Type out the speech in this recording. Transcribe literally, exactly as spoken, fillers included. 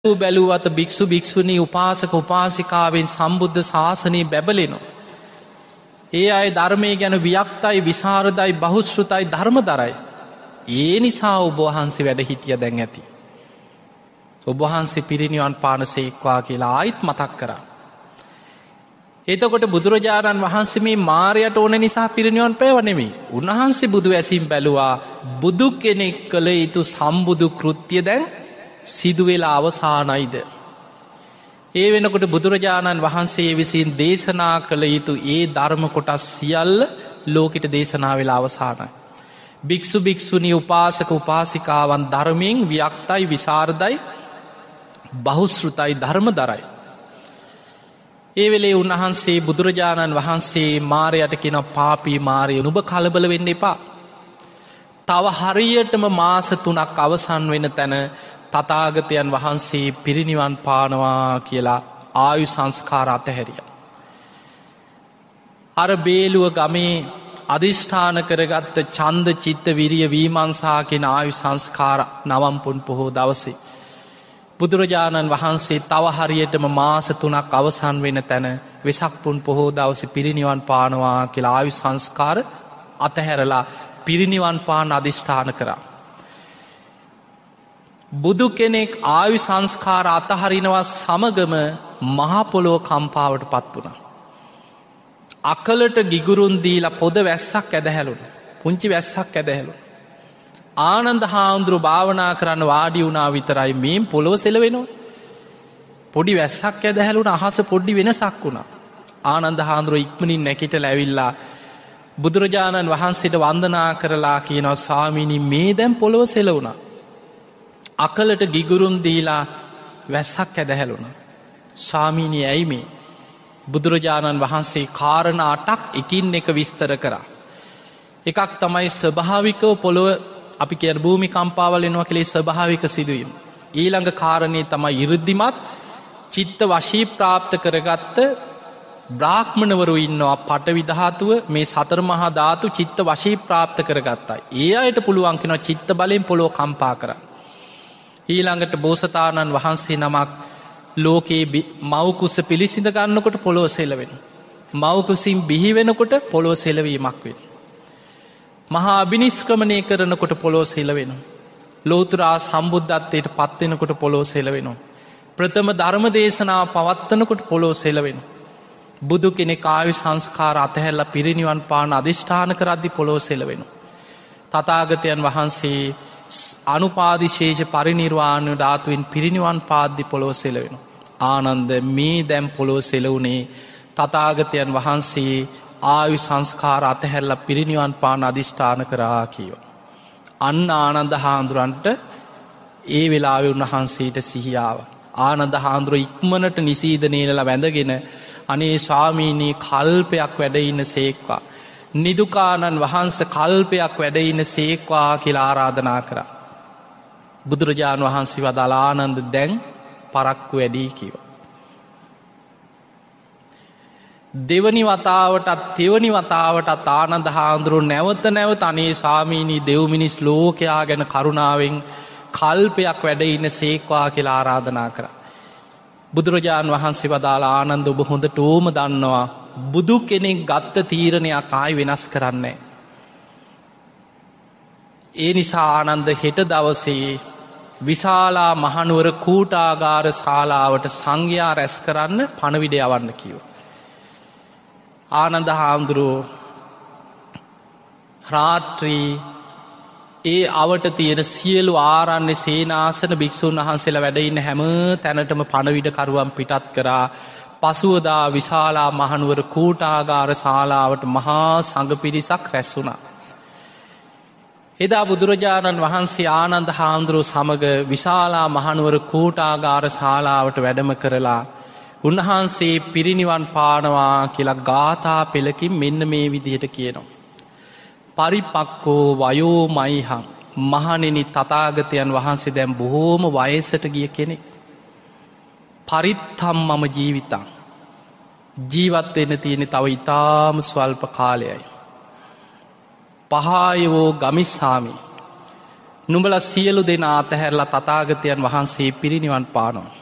බැලුවත භික්ෂු භික්ෂුණී උපාසක උපාසිකාවෙන් සම්බුද්ධ ශාසනයේ බැබලෙනවා. ඒ අය ධර්මය ගැන වියක්තයි විශාරදයි බහුශ්ෘතයි ධර්ම දරයි. ඒ නිසා ඔබවහන්සේ වැඩ හිටිය දැන් ඇති. ඔබවහන්සේ පිරිනිවන් පාන සේක්වා කියලා ආයිත් මතක් කරා. එතකොට බුදුරජාණන් වහන්සේ මේ මාරයට ඕන නිසා පිරිනිවන් පෑව නෙමෙයි. උන්වහන්සේ බුදු ඇසින් බැලුවා බුදු කෙනෙක් කළ යුතු සම්බුදු කෘත්‍ය දැන් සිදුවෙලා අවසානයිද. ඒ වෙනකොට බුදුරජාණන් වහන්සේ විසින් දේශනා කළ යුතු ඒ ධර්ම කොටස් සියල්ල ලෝකෙට දේශනා වෙලා අවසානයි. භික්ෂු භික්ෂුණී උපාසක උපාසිකාවන් ධර්මයෙන් වියක්තයි විශාරදයි බහුශ්ෘතයි ධර්ම දරයි. ඒ වෙලේ උන්වහන්සේ බුදුරජාණන් වහන්සේ මාරයට කියන පාපී මාරය නුඹ කලබල වෙන්න එපා. තව හරියටම මාස තුනක් අවසන් වෙන තැන තථාගතයන් වහන්සේ පිරිනිවන් පානවා කියලා ආයු සංස්කාර අතහැරිය. අර බේලුව ගමේ අධිෂ්ඨාන කරගත්ත ඡන්ද චිත්ත විරිය වීමංසා කියන ආයු සංස්කාර නවම්පුන් පොහෝ දවසේ බුදුරජාණන් වහන්සේ තව හරියටම මාස තුනක් අවසන් වෙන තැන වෙසක් පුන් පොහෝ දවසේ පිරිනිවන් පානවා කියලා ආයු සංස්කාර අතහැරලා පිරිනිවන් පාන අධිෂ්ඨාන කරා. බුදු කෙනෙක් ආයු සංස්කාර අතහරිනවා සමගම මහපොළොව කම්පාවට පත් වුණා. අකලට ගිගුරුන් දීලා පොද වැස්සක් ඇදහැලුණු. පුංචි වැස්සක් ඇදහැලු. ආනන්ද හාමුදුරු භාවනා කරන්න වාඩි වුණා විතරයි මේ පොළොව සෙලවෙනවා. පොඩි වැස්සක් ඇදහැලුණ අහස පොඩ්ඩි වෙනසක් වුණා. ආනන්ද හාමුදුරු ඉක්මනින් නැකිටලා ඇවිල්ලා බුදුරජාණන් වහන්සේට වන්දනා කරලා කියනවා ස්වාමීනි මේ දැන් පොළොව සෙලවුණා. අකලට ගිගුරුන් දීලා වැස්සක් ඇදහැලුණ. ස්වාමීනී ඇයි මේ බුදුරජාණන් වහන්සේ කාරණ අටක් එකින් එක විස්තර කරා. එකක් තමයි ස්වභාවිකව පොළොව අපි කියන භූමි කම්පාවල එනවා කෙලේ ස්වභාවික සිදුවීම. ඊළඟ කාරණේ තමයි 이르දිමත් චිත්ත වශී ප්‍රාප්ත කරගත්ත බ්‍රාහ්මණවරු ඉන්නවා පඨවි ධාතුව මේ සතර මහා ධාතු චිත්ත වශී ප්‍රාප්ත කරගත්තා. ඒ අයට පුළුවන් කෙනා චිත්ත බලෙන් පොළොව කම්පා කරන්න. ඊළඟට බෝසතාණන් වහන්සේ නමක් ලෝකයේ මව්කුස පිළිසිඳ ගන්නකොට පොළොව සෙලවෙන. මව්කුසින් බිහි වෙනකොට පොළොව සෙලවීමක් වෙන. මහා අභිනිෂ්ක්‍රමණය කරනකොට පොළොව සෙලවෙන. ලෝතුරා සම්බුද්ධත්වයට පත්වෙනකොට පොළොව සෙලවෙන. ප්‍රථම ධර්ම දේශනාව පවත්වනකොට පොළොව සෙලවෙන. බුදු කෙනෙක් ආයු සංස්කාර අතහැරලා පිරිනිවන් පාන අධිෂ්ඨාන කරද්දි පොළොව සෙලවෙන. තථාගතයන් වහන්සේ අනුපාදිශේෂ පරිනිර්වාණ ධාතුවෙන් පිරිනිවන් පාද්දි පොළොව සෙලවෙන. ආනන්ද මේ දැම් පොළොව සෙලවුනේ තථාගතයන් වහන්සේ ආයු සංස්කාර අතහැරලා පිරිනිවන් පාන අධිෂ්ඨාන කරා කියව. අන්න ආනන්ද හාමුදුරන්ට ඒ වෙලාවෙ උන්වහන්සේට සිහියාව. ආනන්ද හාමුදුරුව ඉක්මනට නිසීදනේලලා වැඳගෙන අනේ ස්වාමීනී කල්පයක් වැඩඉන්න සේක්වා. නිදුකානන් වහන්ස කල්පයක් වැඩඉන්න සේක්වා කියලා ආරාධනා කර. බුදුරජාණන් වහන්සේ වදාළ ආනන්ද දැන් පරක්කු වැඩී කිව. දෙවනි වතාවටත් තෙවනි වතාවටත් ආනන්ද හාමුදුරුවෝ නැවත නැවත අනේ ස්වාමීනී දෙව්මිනිස් ලෝකයා ගැන කරුණාවෙන් කල්පයක් වැඩඉන්න සේක්වා කියලා ආරාධනා කර. බුදුරජාණන් වහන්සේ වදාළ ආනන්ද ඔබ හොඳට ඕම දන්නවා බුදු කෙනෙක් ගත්ත තීරණයක් ආයි වෙනස් කරන්නේ. ඒ නිසා ආනන්ද හෙට දවසේ විශාලා මහනුවර කූටාගාර ශාලාවට සංඝයා රැස් කරන්න පණවිඩ යවන්න කිව. ආනන්ද හාමුදුරුවෝ රාත්‍රී ඒ අවට තියෙන සියලු ආරණ්‍ය සේනාසන භික්ෂූන් වහන්සේලා වැඩඉන්න හැම තැනටම පණවිඩකරුවන් පිටත් කරා. පසුවදා විශාලා මහනුවර කූටාගාර ශාලාවට මහා සඟ පිරිසක් රැස් වුණා. එදා බුදුරජාණන් වහන්සේ ආනන්ද හාමුදුරුවෝ සමග විශාලා මහනුවර කූටාගාර ශාලාවට වැඩම කරලා උන්වහන්සේ පිරිනිවන් පානවා කියලා ගාථා පෙළකින් මෙන්න මේ විදිහට කියනවා. පරිපක්කෝ වයෝ මයිහං මහණෙනි තථාගතයන් වහන්සේ දැන් බොහෝම වයසට ගිය කෙනෙක්. පරිත්තම් මම ජීවිතං ජීවත්වෙන්න තියෙන තව ඉතාම ස්වල්ප කාලයයි. පහායවෝ ගමිස්සාමි නුඹල සියලු දෙනා අතහැරලා තථාගතයන් වහන්සේ පිරිනිවන් පානවා.